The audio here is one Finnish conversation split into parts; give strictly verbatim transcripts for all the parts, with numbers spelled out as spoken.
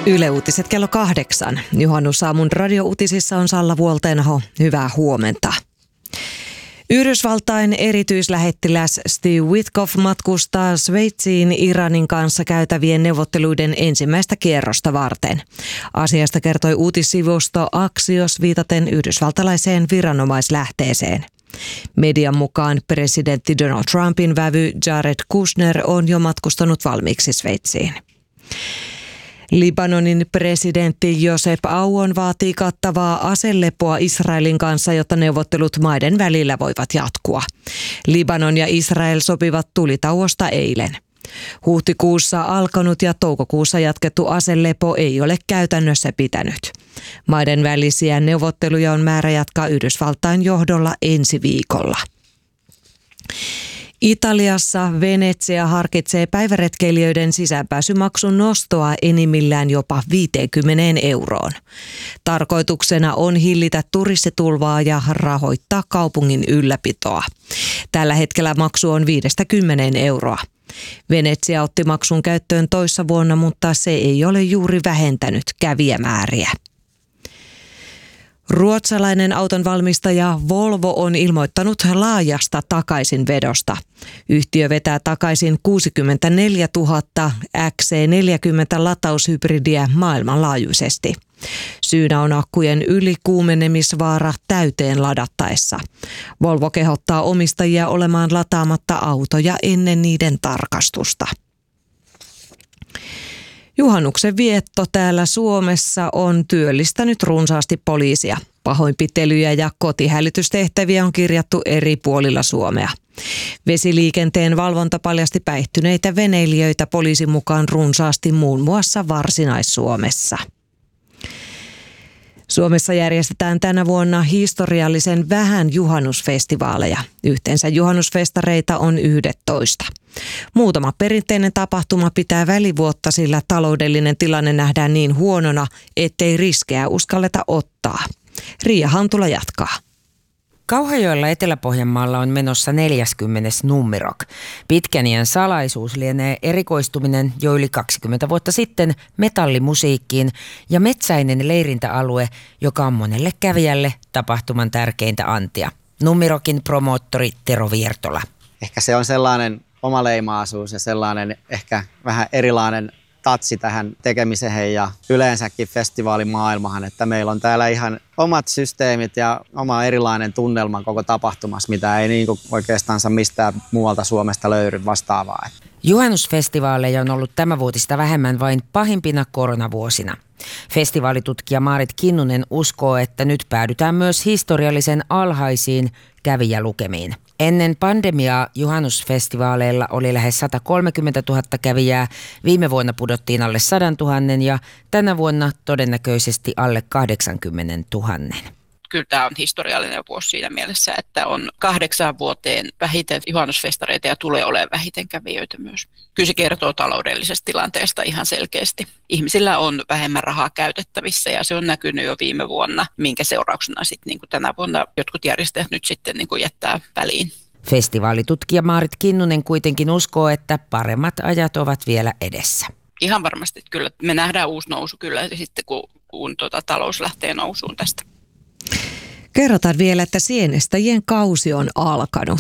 Yle Uutiset kello kahdeksan. Juhannusaamun radiouutisissa on Salla Vuoltenho. Hyvää huomenta. Yhdysvaltain erityislähettiläs Steve Witkoff matkustaa Sveitsiin Iranin kanssa käytävien neuvotteluiden ensimmäistä kierrosta varten. Asiasta kertoi uutissivusto Axios viitaten yhdysvaltalaiseen viranomaislähteeseen. Median mukaan presidentti Donald Trumpin vävy Jared Kushner on jo matkustanut valmiiksi Sveitsiin. Libanonin presidentti Josep Aoun vaatii kattavaa aselepoa Israelin kanssa, jotta neuvottelut maiden välillä voivat jatkua. Libanon ja Israel sopivat tulitauosta eilen. Huhtikuussa alkanut ja toukokuussa jatkettu aselepo ei ole käytännössä pitänyt. Maiden välisiä neuvotteluja on määrä jatkaa Yhdysvaltain johdolla ensi viikolla. Italiassa Venetsia harkitsee päiväretkeilijöiden sisäänpääsymaksun nostoa enimmillään jopa viisikymmentä euroon. Tarkoituksena on hillitä turistitulvaa ja rahoittaa kaupungin ylläpitoa. Tällä hetkellä maksu on viisikymmentä euroa. Venetsia otti maksun käyttöön toissa vuonna, mutta se ei ole juuri vähentänyt kävijämääriä. Ruotsalainen autonvalmistaja Volvo on ilmoittanut laajasta takaisinvedosta. Yhtiö vetää takaisin kuusikymmentäneljätuhatta X C neljäkymmentä lataushybridiä maailmanlaajuisesti. Syynä on akkujen ylikuumenemisvaara täyteen ladattaessa. Volvo kehottaa omistajia olemaan lataamatta autoja ennen niiden tarkastusta. Juhannuksen vietto täällä Suomessa on työllistänyt runsaasti poliisia. Pahoinpitelyjä ja kotihälytystehtäviä on kirjattu eri puolilla Suomea. Vesiliikenteen valvonta paljasti päihtyneitä veneilijöitä poliisin mukaan runsaasti muun muassa Varsinais-Suomessa. Suomessa järjestetään tänä vuonna historiallisen vähän juhannusfestivaaleja. Yhteensä juhannusfestareita on yksitoista. Muutama perinteinen tapahtuma pitää välivuotta, sillä taloudellinen tilanne nähdään niin huonona, ettei riskejä uskalleta ottaa. Riia Hantula jatkaa. Kauhajoella Etelä-Pohjanmaalla on menossa neljäskymmenes Nummirok. Pitkän iän salaisuus lienee erikoistuminen jo yli kaksikymmentä vuotta sitten metallimusiikkiin ja metsäinen leirintäalue, joka on monelle kävijälle tapahtuman tärkeintä antia. Nummirokin promoottori Tero Viertola. Ehkä se on sellainen omaleimaisuus ja sellainen ehkä vähän erilainen tatsi tähän tekemiseen ja yleensäkin festivaalimaailmahan, että meillä on täällä ihan omat systeemit ja oma erilainen tunnelma koko tapahtumassa, mitä ei niin oikeastaan mistään muualta Suomesta löydy vastaavaa. Juhannusfestivaaleja on ollut tämänvuotista vähemmän vain pahimpina koronavuosina. Festivaalitutkija Maarit Kinnunen uskoo, että nyt päädytään myös historiallisen alhaisiin kävijälukemiin. Ennen pandemiaa juhannusfestivaaleilla oli lähes sata kolmekymmentätuhatta kävijää, viime vuonna pudottiin alle sadantuhannen ja tänä vuonna todennäköisesti alle kahdeksankymmentätuhatta. Kyllä tämä on historiallinen vuosi siinä mielessä, että on kahdeksan vuoteen vähiten juhannusfestareita ja tulee olemaan vähiten kävijöitä myös. Kyllä se kertoo taloudellisesta tilanteesta ihan selkeästi. Ihmisillä on vähemmän rahaa käytettävissä ja se on näkynyt jo viime vuonna, minkä seurauksena sitten niin kuin tänä vuonna jotkut järjestäjät nyt sitten niin kuin jättää väliin. Festivaalitutkija Maarit Kinnunen kuitenkin uskoo, että paremmat ajat ovat vielä edessä. Ihan varmasti kyllä. Me nähdään uusi nousu kyllä sitten, kun, kun tuota, talous lähtee nousuun tästä. Kerrotaan vielä, että sienestäjien kausi on alkanut.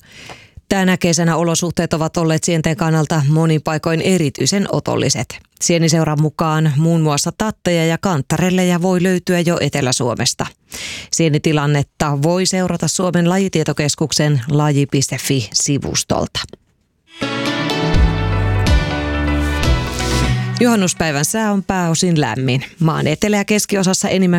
Tänä kesänä olosuhteet ovat olleet sienten kannalta monin paikoin erityisen otolliset. Sieniseuran mukaan muun muassa tatteja ja kantarelleja voi löytyä jo Etelä-Suomesta. Sienitilannetta voi seurata Suomen lajitietokeskuksen laji piste fi-sivustolta. Juhannuspäivän sää on pääosin lämmin. Maan etelä- ja keskiosassa enimmä